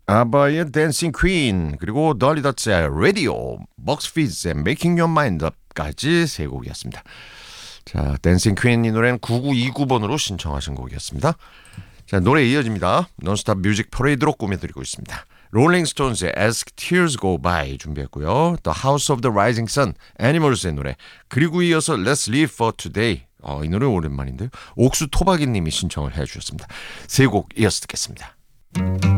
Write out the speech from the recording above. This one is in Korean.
아바의 댄싱 퀸 그리고 덜리 더츠의 라디오 먹스피즈의 Making Your Mind Up까지 세 곡이었습니다. 자, 댄싱 퀸 이 노래는 9929번으로 신청하신 곡이었습니다. 자, 노래 이어집니다. 논스톱 뮤직 퍼레이드로 꾸며드리고 있습니다. 롤링스톤스의 As Tears Go By 준비했고요. The House of the Rising Sun, 애니멀스의 노래 그리고 이어서 Let's Live for Today 이 노래 오랜만인데요. 옥수 토박이님이 신청을 해주셨습니다. 세 곡 이어서 듣겠습니다.